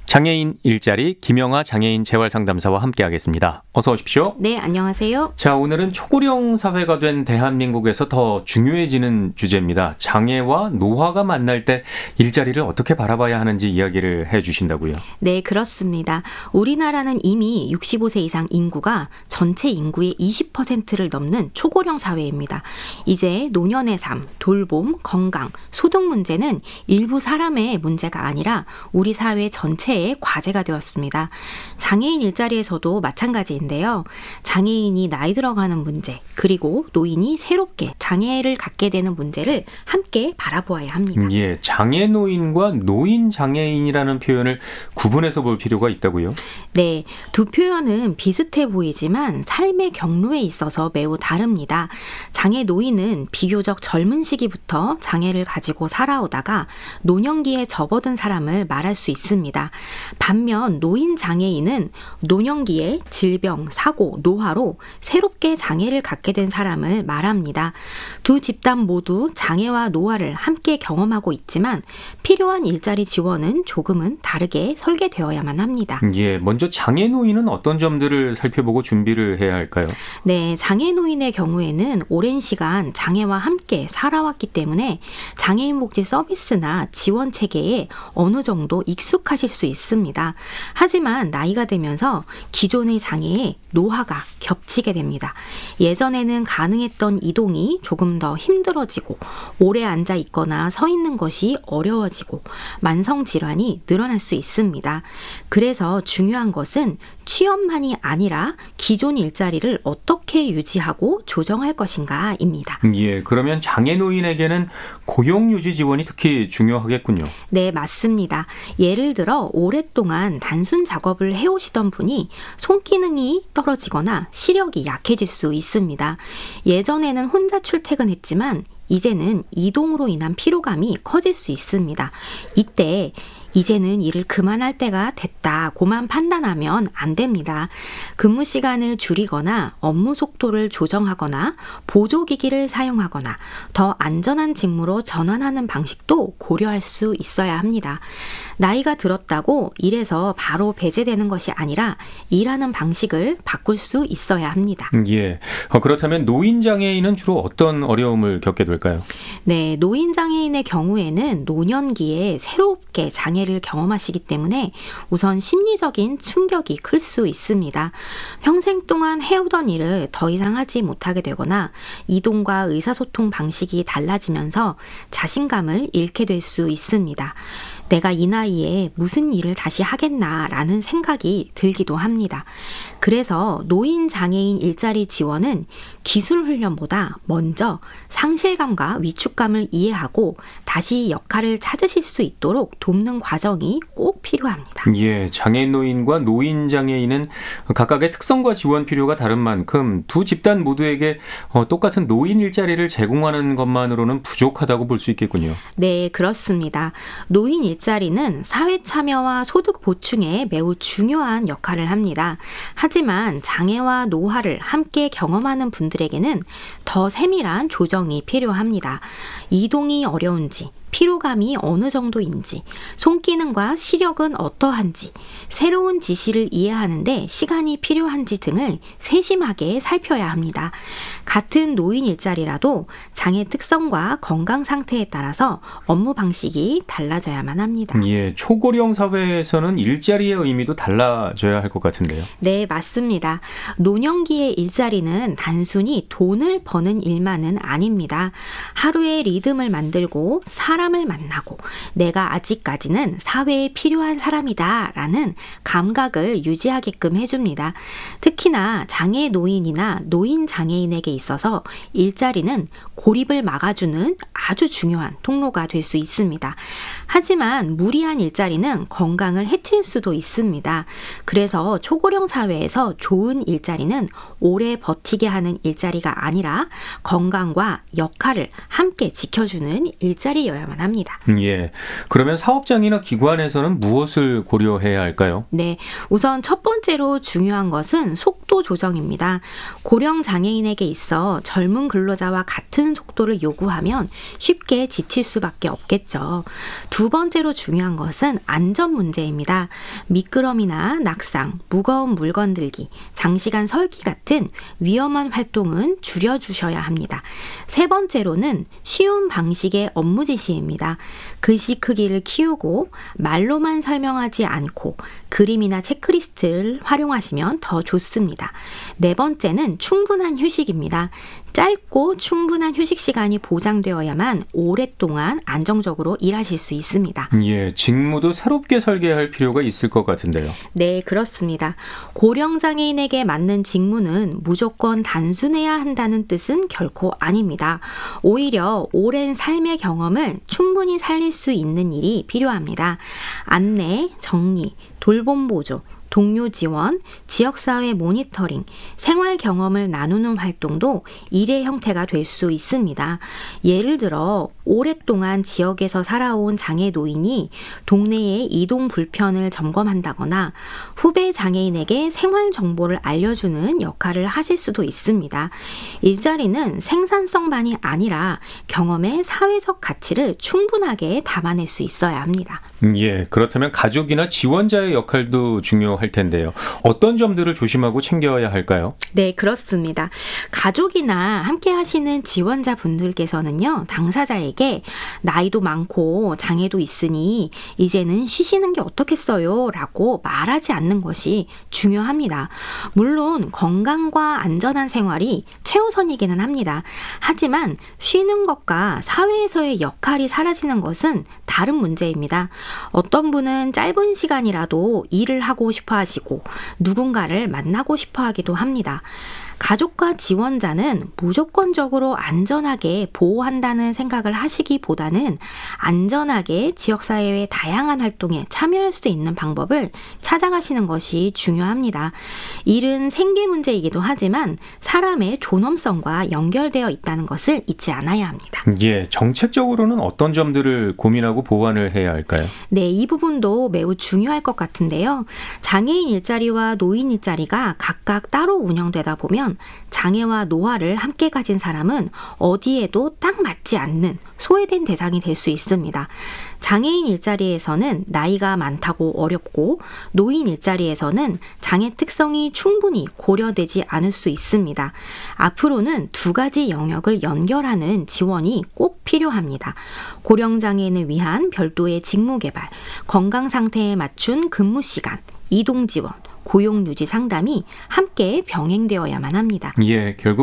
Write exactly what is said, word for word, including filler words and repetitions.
장애인 일자리 김영하 장애인 재활상담사와 함께하겠습니다. 어서 오십시오. 네, 안녕하세요. 자, 오늘은 초고령 사회가 된 대한민국에서 더 중요해지는 주제입니다. 장애와 노화가 만날 때 일자리를 어떻게 바라봐야 하는지 이야기를 해주신다고요. 네, 그렇습니다. 우리나라는 이미 육십오 세 이상 인구가 전체 인구의 이십 퍼센트를 넘는 초고령 사회입니다. 이제 노년의 삶, 돌봄, 건강, 소득 문제는 일부 사람의 문제가 아니라 우리 사회 전체의 과제가 되었습니다. 장애인 일자리에서도 마찬가지인데요. 장애인이 나이 들어가는 문제, 그리고 노인이 새롭게 장애를 갖게 되는 문제를 함께 바라보아야 합니다. 음, 예, 장애 노인과 노인 장애인이라는 표현을 구분해서 볼 필요가 있다고요? 네, 두 표현은 비슷해 보이지만 삶의 경로에 있어서 매우 다릅니다. 장애 노인은 비교적 젊은 시기부터 장애를 가지고 살아오다가 노년기에 접어든 사람을 말할 수 있습니다. 반면 노인 장애인은 노년기에 질병, 사고, 노화로 새롭게 장애를 갖게 된 사람을 말합니다. 두 집단 모두 장애와 노화를 함께 경험하고 있지만 필요한 일자리 지원은 조금은 다르게 설계되어야만 합니다. 예, 먼저 장애 노인은 어떤 점들을 살펴보고 준비를 해야 할까요? 네, 장애 노인의 경우에는 오랜 시간 장애와 함께 살아왔기 때문에 장애인 복지 서비스나 지원 체계에 어느 정도 익숙하실 수 있습니다. 하지만 나이가 들면서 기존의 장애에 노화가 겹치게 됩니다. 예전에는 가능했던 이동이 조금 더 힘들어지고 오래 앉아 있거나 서 있는 것이 어려워지고 만성 질환이 늘어날 수 있습니다. 그래서 중요한 것은 취업만이 아니라 기존 일자리를 어떻게 유지하고 조정할 것인가입니다. 예, 그러면 장애 노인에게는 고용 유지 지원이 특히 중요하겠군요. 네, 맞습니다. 예를 들어 오랫동안 단순 작업을 해오시던 분이 손기능이 떨어지거나 시력이 약해질 수 있습니다. 예전에는 혼자 출퇴근했지만 이제는 이동으로 인한 피로감이 커질 수 있습니다. 이때 이제는 일을 그만할 때가 됐다고만 판단하면 안 됩니다. 근무 시간을 줄이거나 업무 속도를 조정하거나 보조기기를 사용하거나 더 안전한 직무로 전환하는 방식도 고려할 수 있어야 합니다. 나이가 들었다고 일에서 바로 배제되는 것이 아니라 일하는 방식을 바꿀 수 있어야 합니다. 예, 어, 그렇다면 노인 장애인은 주로 어떤 어려움을 겪게 될까요? 네, 노인 장애인의 경우에는 노년기에 새롭게 장애 를 경험하시기 때문에 우선 심리적인 충격이 클 수 있습니다. 평생 동안 해오던 일을 더 이상 하지 못하게 되거나 이동과 의사소통 방식이 달라지면서 자신감을 잃게 될 수 있습니다. 내가 이 나이에 무슨 일을 다시 하겠나라는 생각이 들기도 합니다. 그래서 노인 장애인 일자리 지원은 기술 훈련보다 먼저 상실감과 위축감을 이해하고 다시 역할을 찾으실 수 있도록 돕는 과정이 꼭 필요합니다. 예, 장애 노인과 노인 장애인은 각각의 특성과 지원 필요가 다른 만큼 두 집단 모두에게 똑같은 노인 일자리를 제공하는 것만으로는 부족하다고 볼 수 있겠군요. 네, 그렇습니다. 노인 일자리는 사회 참여와 소득 보충에 매우 중요한 역할을 합니다. 하지만 장애와 노화를 함께 경험하는 분들에게는 더 세밀한 조정이 필요합니다. 이동이 어려운지, 피로감이 어느 정도인지, 손기능과 시력은 어떠한지, 새로운 지시를 이해하는데 시간이 필요한지 등을 세심하게 살펴야 합니다. 같은 노인 일자리라도 장애 특성과 건강 상태에 따라서 업무 방식이 달라져야만 합니다. 예, 초고령 사회에서는 일자리의 의미도 달라져야 할 것 같은데요. 네, 맞습니다. 노년기의 일자리는 단순히 돈을 버는 일만은 아닙니다. 하루의 리듬을 만들고 사람을 만나고 내가 아직까지는 사회에 필요한 사람이다 라는 감각을 유지하게끔 해줍니다. 특히나 장애 노인이나 노인 장애인에게 있어서 일자리는 고립을 막아주는 아주 중요한 통로가 될 수 있습니다. 하지만 무리한 일자리는 건강을 해칠 수도 있습니다. 그래서 초고령 사회에서 좋은 일자리는 오래 버티게 하는 일자리가 아니라 건강과 역할을 함께 지켜주는 일자리여야만 되어야만 합니다. 예. 그러면 사업장이나 기관에서는 무엇을 고려해야 할까요? 네, 우선 첫 번째로 중요한 것은 속도 조정입니다. 고령 장애인에게 있어 젊은 근로자와 같은 속도를 요구하면 쉽게 지칠 수밖에 없겠죠. 두 번째로 중요한 것은 안전 문제입니다. 미끄럼이나 낙상, 무거운 물건 들기, 장시간 설기 같은 위험한 활동은 줄여주셔야 합니다. 세 번째로는 쉬운 방식의 업무 지시입니다. 글씨 크기를 키우고 말로만 설명하지 않고 그림이나 체크리스트를 활용하시면 더 좋습니다. 네 번째는 충분한 휴식입니다. 짧고 충분한 휴식 시간이 보장되어야만 오랫동안 안정적으로 일하실 수 있습니다. 예, 직무도 새롭게 설계할 필요가 있을 것 같은데요. 네, 그렇습니다. 고령장애인에게 맞는 직무는 무조건 단순해야 한다는 뜻은 결코 아닙니다. 오히려 오랜 삶의 경험을 충분히 살릴 수 있는 일이 필요합니다. 안내, 정리, 돌봄 보조, 동료 지원, 지역사회 모니터링, 생활 경험을 나누는 활동도 일의 형태가 될 수 있습니다. 예를 들어 오랫동안 지역에서 살아온 장애 노인이 동네의 이동 불편을 점검한다거나 후배 장애인에게 생활 정보를 알려주는 역할을 하실 수도 있습니다. 일자리는 생산성만이 아니라 경험의 사회적 가치를 충분하게 담아낼 수 있어야 합니다. 예, 그렇다면 가족이나 지원자의 역할도 중요할 텐데요. 어떤 점들을 조심하고 챙겨야 할까요? 네, 그렇습니다. 가족이나 함께 하시는 지원자 분들께서는요, 당사자에게 나이도 많고 장애도 있으니 이제는 쉬시는 게 어떻겠어요? 라고 말하지 않는 것이 중요합니다. 물론 건강과 안전한 생활이 최우선이기는 합니다. 하지만 쉬는 것과 사회에서의 역할이 사라지는 것은 다른 문제입니다. 어떤 분은 짧은 시간이라도 일을 하고 싶어 하시고 누군가를 만나고 싶어 하기도 합니다. 가족과 지원자는 무조건적으로 안전하게 보호한다는 생각을 하시기보다는 안전하게 지역사회의 다양한 활동에 참여할 수 있는 방법을 찾아가시는 것이 중요합니다. 일은 생계 문제이기도 하지만 사람의 존엄성과 연결되어 있다는 것을 잊지 않아야 합니다. 예, 정책적으로는 어떤 점들을 고민하고 보완을 해야 할까요? 네, 이 부분도 매우 중요할 것 같은데요. 장애인 일자리와 노인 일자리가 각각 따로 운영되다 보면 장애와 노화를 함께 가진 사람은 어디에도 딱 맞지 않는 소외된 대상이 될 수 있습니다. 장애인 일자리에서는 나이가 많다고 어렵고 노인 일자리에서는 장애 특성이 충분히 고려되지 않을 수 있습니다. 앞으로는 두 가지 영역을 연결하는 지원이 꼭 필요합니다. 고령장애인을 위한 별도의 직무 개발, 건강 상태에 맞춘 근무 시간, 이동 지원, 고용 유지 상담이 함께 병행되어야만 합니다. 예, 결국